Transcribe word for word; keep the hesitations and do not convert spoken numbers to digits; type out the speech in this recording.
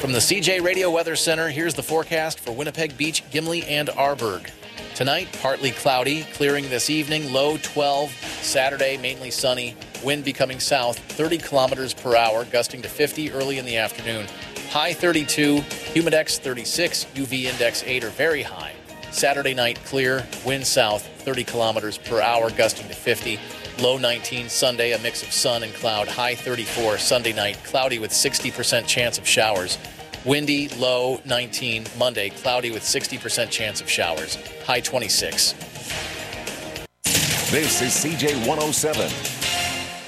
From the C J Radio Weather Center, here's the forecast for Winnipeg Beach, Gimli, and Arborg. Tonight, partly cloudy, clearing this evening, low twelve. Saturday, mainly sunny, wind becoming south, thirty kilometers per hour, gusting to fifty early in the afternoon. High thirty-two, humidex thirty-six, U V index eight or very high. Saturday night, clear, wind south, thirty kilometers per hour, gusting to fifty. Low nineteen. Sunday, a mix of sun and cloud, high thirty-four. Sunday night, cloudy with sixty percent chance of showers. Windy, low nineteen. Monday, cloudy with sixty percent chance of showers, high twenty-six. This is C J one oh seven.